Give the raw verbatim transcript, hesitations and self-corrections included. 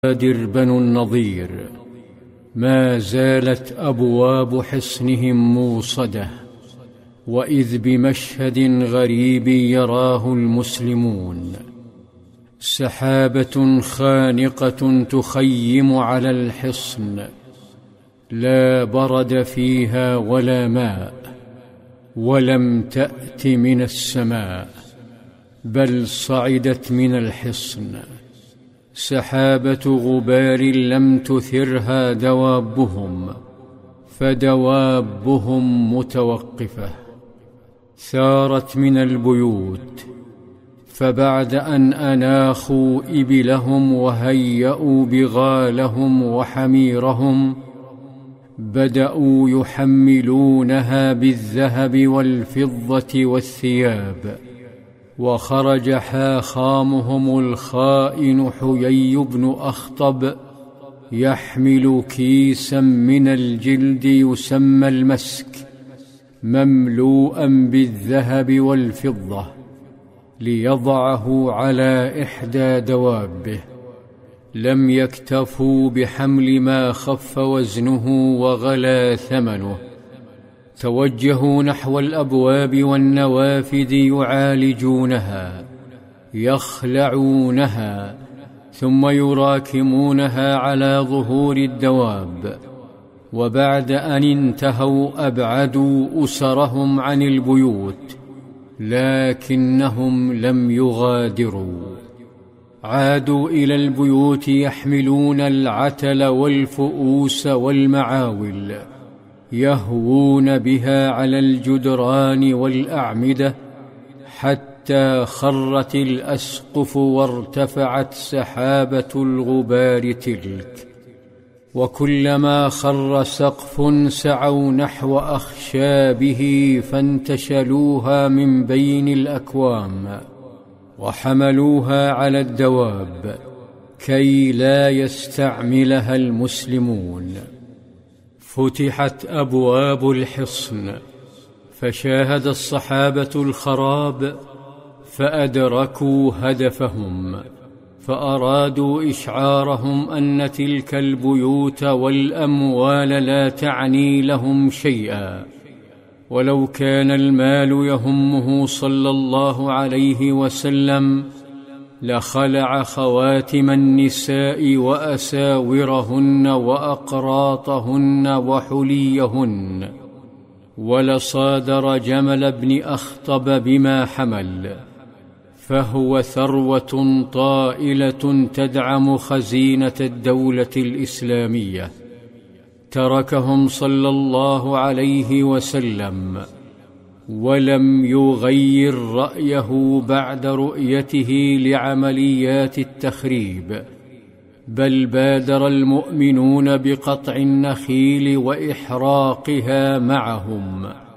بادر بنو النضير ما زالت أبواب حصنهم موصدة، وإذ بمشهد غريب يراه المسلمون: سحابة خانقة تخيم على الحصن، لا برد فيها ولا ماء، ولم تأت من السماء بل صعدت من الحصن، سحابة غبار لم تثرها دوابهم، فدوابهم متوقفة. ثارت من البيوت، فبعد أن أناخوا إبلهم وهيأوا بغالهم وحميرهم، بدأوا يحملونها بالذهب والفضة والثياب، وخرج حاخامهم الخائن حيي بن أخطب يحمل كيسا من الجلد يسمى المسك مملوءا بالذهب والفضة، ليضعه على إحدى دوابه. لم يكتفوا بحمل ما خف وزنه وغلا ثمنه، توجهوا نحو الأبواب والنوافذ يعالجونها، يخلعونها، ثم يراكمونها على ظهور الدواب. وبعد أن انتهوا أبعدوا أسرهم عن البيوت، لكنهم لم يغادروا، عادوا إلى البيوت يحملون العتل والفؤوس والمعاول، يهوون بها على الجدران والأعمدة، حتى خرت الأسقف وارتفعت سحابة الغبار تلك. وكلما خر سقف سعوا نحو أخشابه فانتشلوها من بين الأكوام، وحملوها على الدواب كي لا يستعملها المسلمون. فتحت أبواب الحصن، فشاهد الصحابة الخراب، فأدركوا هدفهم، فأرادوا إشعارهم أن تلك البيوت والأموال لا تعني لهم شيئا. ولو كان المال يهمه صلى الله عليه وسلم لخلع خواتم النساء وأساورهن وأقراطهن وحليهن، ولصادر جمل بن أخطب بما حمل، فهو ثروة طائلة تدعم خزينة الدولة الإسلامية. تركهم صلى الله عليه وسلم ولم يغير رأيه بعد رؤيته لعمليات التخريب، بل بادر المؤمنون بقطع النخيل وإحراقها معهم.